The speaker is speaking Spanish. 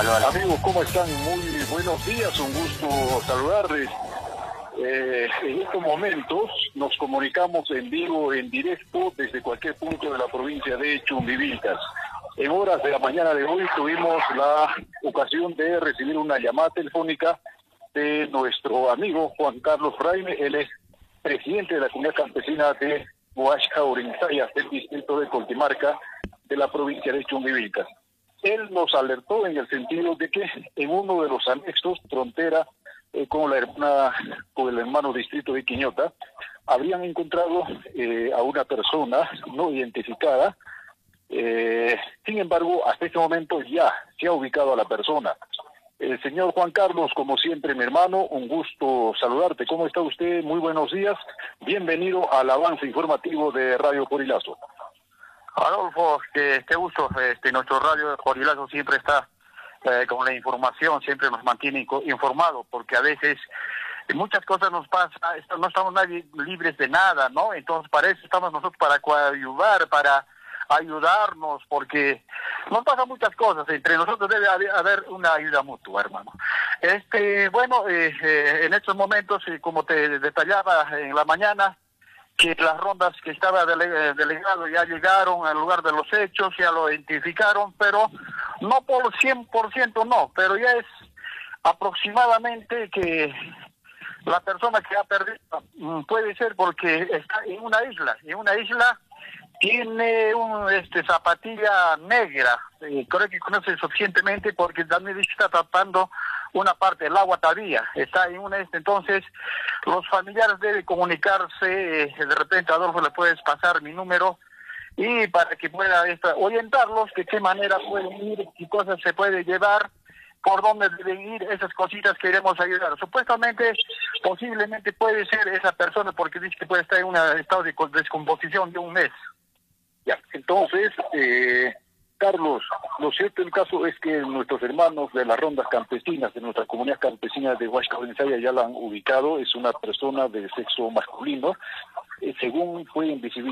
Aló, aló. Amigos, ¿cómo están? Muy buenos días, un gusto saludarles. En estos momentos nos comunicamos en vivo, en directo, desde cualquier punto de la provincia de Chumbivilcas. En horas de la mañana de hoy tuvimos la ocasión de recibir una llamada telefónica de nuestro amigo Juan Carlos Fraile. Él es presidente de la comunidad campesina de Huasca Orientaya, del distrito de Coltimarca, de la provincia de Chumbivilcas. Él nos alertó en el sentido de que en uno de los anexos, frontera con el hermano distrito de Quiñota, habrían encontrado a una persona no identificada. Sin embargo, hasta este momento ya se ha ubicado a la persona. El señor Juan Carlos, como siempre, mi hermano, un gusto saludarte. ¿Cómo está usted? Muy buenos días. Bienvenido al avance informativo de Radio Corilazo. Adolfo, qué gusto. Nuestro radio de Corilazo siempre está con la información, siempre nos mantiene informados, porque a veces muchas cosas nos pasan, no estamos nadie libres de nada, ¿no? Entonces para eso estamos nosotros, para coadyuvar, para ayudarnos, porque nos pasan muchas cosas. Entre nosotros debe haber una ayuda mutua, hermano. En estos momentos, como te detallaba en la mañana, que las rondas que estaba delegado ya llegaron al lugar de los hechos, ya lo identificaron, pero no por 100% no, pero ya es aproximadamente que la persona que ha perdido puede ser porque está en una isla tiene zapatilla negra, creo que conoce suficientemente porque también está tapando una parte del agua todavía, está en entonces los familiares deben comunicarse, de repente Adolfo le puedes pasar mi número y para que pueda orientarlos de qué manera pueden ir, qué cosas se puede llevar, por dónde deben ir, esas cositas que queremos ayudar. Supuestamente, posiblemente puede ser esa persona porque dice que puede estar en un estado de descomposición de un mes. Ya, entonces, Carlos, lo cierto del caso es que nuestros hermanos de las rondas campesinas, de nuestra comunidad campesina de Huasca Orientaya, ya la han ubicado. Es una persona de sexo masculino, según fue invisible.